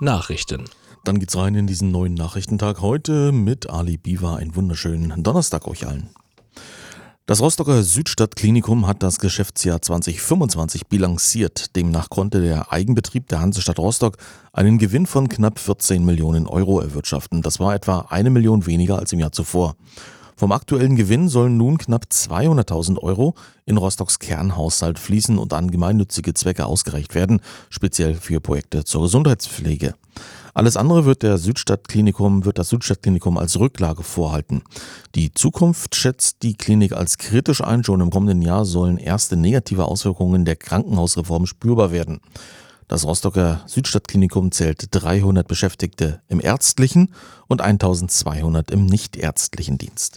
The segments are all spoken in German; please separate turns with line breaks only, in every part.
Nachrichten.
Dann geht's rein in diesen neuen Nachrichtentag heute mit Ali Biwa. Einen wunderschönen Donnerstag euch allen. Das Rostocker Südstadtklinikum hat das Geschäftsjahr 2025 bilanziert. Demnach konnte der Eigenbetrieb der Hansestadt Rostock einen Gewinn von knapp 14 Millionen Euro erwirtschaften. Das war etwa 1 Million weniger als im Jahr zuvor. Vom aktuellen Gewinn sollen nun knapp 200.000 Euro in Rostocks Kernhaushalt fließen und an gemeinnützige Zwecke ausgereicht werden, speziell für Projekte zur Gesundheitspflege. Alles andere wird das Südstadtklinikum als Rücklage vorhalten. Die Zukunft schätzt die Klinik als kritisch ein. Schon im kommenden Jahr sollen erste negative Auswirkungen der Krankenhausreform spürbar werden. Das Rostocker Südstadtklinikum zählt 300 Beschäftigte im ärztlichen und 1200 im nichtärztlichen Dienst.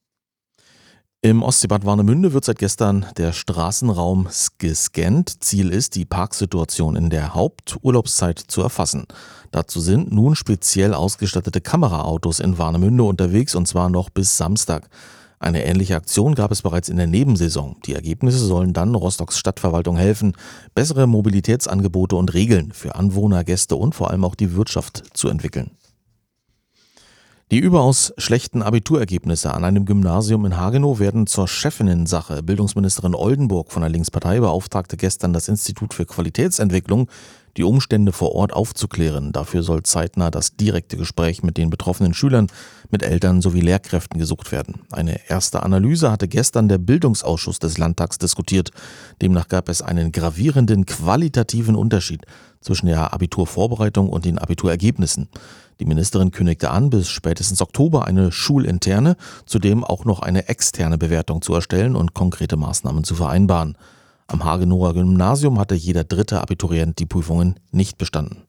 Im Ostseebad Warnemünde wird seit gestern der Straßenraum gescannt. Ziel ist, die Parksituation in der Haupturlaubszeit zu erfassen. Dazu sind nun speziell ausgestattete Kameraautos in Warnemünde unterwegs, und zwar noch bis Samstag. Eine ähnliche Aktion gab es bereits in der Nebensaison. Die Ergebnisse sollen dann Rostocks Stadtverwaltung helfen, bessere Mobilitätsangebote und Regeln für Anwohner, Gäste und vor allem auch die Wirtschaft zu entwickeln. Die überaus schlechten Abiturergebnisse an einem Gymnasium in Hagenow werden zur Chefinnensache. Bildungsministerin Oldenburg von der Linkspartei beauftragte gestern das Institut für Qualitätsentwicklung, die Umstände vor Ort aufzuklären. Dafür soll zeitnah das direkte Gespräch mit den betroffenen Schülern, mit Eltern sowie Lehrkräften gesucht werden. Eine erste Analyse hatte gestern der Bildungsausschuss des Landtags diskutiert. Demnach gab es einen gravierenden qualitativen Unterschied zwischen der Abiturvorbereitung und den Abiturergebnissen. Die Ministerin kündigte an, bis spätestens Oktober eine schulinterne, zudem auch noch eine externe Bewertung zu erstellen und konkrete Maßnahmen zu vereinbaren. Am Hagenower Gymnasium hatte jeder dritte Abiturient die Prüfungen nicht bestanden.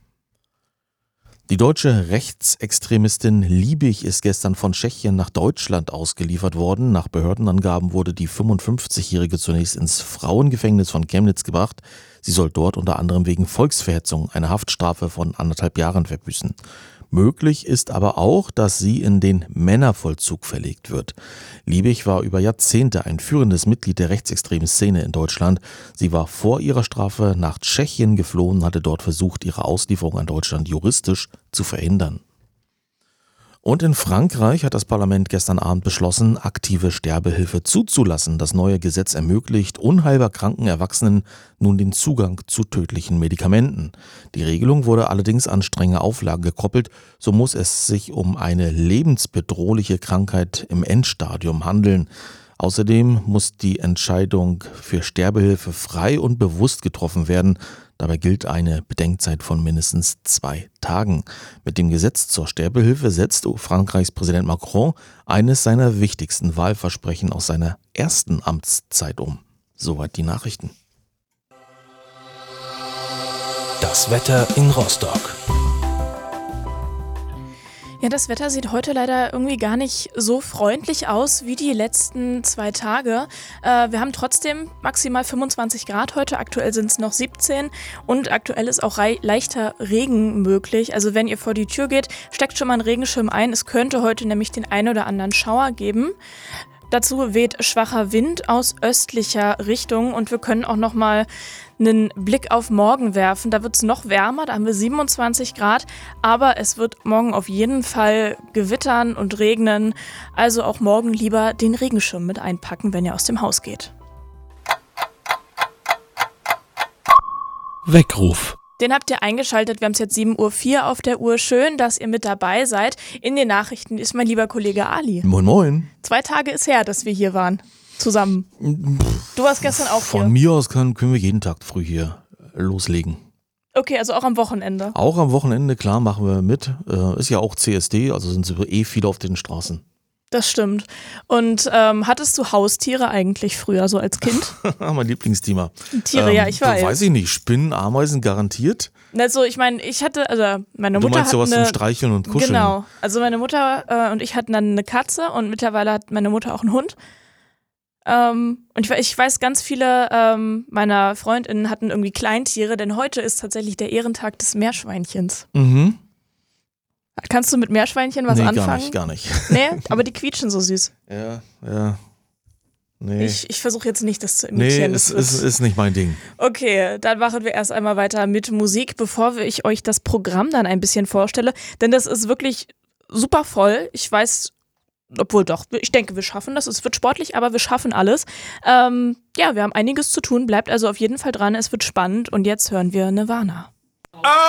Die deutsche Rechtsextremistin Liebig ist gestern von Tschechien nach Deutschland ausgeliefert worden. Nach Behördenangaben wurde die 55-Jährige zunächst ins Frauengefängnis von Chemnitz gebracht. Sie soll dort unter anderem wegen Volksverhetzung eine Haftstrafe von 1,5 Jahren verbüßen. Möglich ist aber auch, dass sie in den Männervollzug verlegt wird. Liebig war über Jahrzehnte ein führendes Mitglied der rechtsextremen Szene in Deutschland. Sie war vor ihrer Strafe nach Tschechien geflohen und hatte dort versucht, ihre Auslieferung an Deutschland juristisch zu verhindern. Und in Frankreich hat das Parlament gestern Abend beschlossen, aktive Sterbehilfe zuzulassen. Das neue Gesetz ermöglicht unheilbar kranken Erwachsenen nun den Zugang zu tödlichen Medikamenten. Die Regelung wurde allerdings an strenge Auflagen gekoppelt. So muss es sich um eine lebensbedrohliche Krankheit im Endstadium handeln. Außerdem muss die Entscheidung für Sterbehilfe frei und bewusst getroffen werden. Dabei gilt eine Bedenkzeit von mindestens 2 Tagen. Mit dem Gesetz zur Sterbehilfe setzt Frankreichs Präsident Macron eines seiner wichtigsten Wahlversprechen aus seiner ersten Amtszeit um. Soweit die Nachrichten.
Das Wetter in Rostock.
Ja, das Wetter sieht heute leider irgendwie gar nicht so freundlich aus wie die letzten 2 Tage. Wir haben trotzdem maximal 25 Grad heute, aktuell sind es noch 17 und aktuell ist auch leichter Regen möglich. Also wenn ihr vor die Tür geht, steckt schon mal einen Regenschirm ein. Es könnte heute nämlich den einen oder anderen Schauer geben. Dazu weht schwacher Wind aus östlicher Richtung und wir können auch noch mal einen Blick auf morgen werfen. Da wird es noch wärmer, da haben wir 27 Grad, aber es wird morgen auf jeden Fall gewittern und regnen. Also auch morgen lieber den Regenschirm mit einpacken, wenn ihr aus dem Haus geht.
Weckruf.
Den habt ihr eingeschaltet. Wir haben es jetzt 7:04 Uhr auf der Uhr. Schön, dass ihr mit dabei seid. In den Nachrichten ist mein lieber Kollege Ali.
Moin moin.
2 Tage ist her, dass wir hier waren. Zusammen. Du warst gestern auch hier.
Von mir aus können wir jeden Tag früh hier loslegen.
Okay, also auch am Wochenende.
Auch am Wochenende, klar, machen wir mit. Ist ja auch CSD, also sind viele auf den Straßen.
Das stimmt. Und hattest du Haustiere eigentlich früher so als Kind?
Mein Lieblingsthema.
Tiere, ja, ich weiß.
Weiß ich nicht, Spinnen, Ameisen garantiert.
Also ich meine, meine Mutter
Du meinst sowas
hatte
zum Streicheln und Kuscheln?
Genau, also meine Mutter und ich hatten dann eine Katze und mittlerweile hat meine Mutter auch einen Hund. Und ich weiß, ganz viele meiner FreundInnen hatten irgendwie Kleintiere, denn heute ist tatsächlich der Ehrentag des Meerschweinchens.
Mhm.
Kannst du mit Meerschweinchen was anfangen?
Gar nicht.
Nee, aber die quietschen so süß.
Ja. Nee.
Ich versuche jetzt nicht, das zu imitieren.
Nee, es ist nicht mein Ding.
Okay, dann machen wir erst einmal weiter mit Musik, bevor ich euch das Programm dann ein bisschen vorstelle. Denn das ist wirklich super voll. Ich weiß, obwohl doch, ich denke, wir schaffen das. Es wird sportlich, aber wir schaffen alles. Ja, wir haben einiges zu tun. Bleibt also auf jeden Fall dran. Es wird spannend. Und jetzt hören wir Nirvana.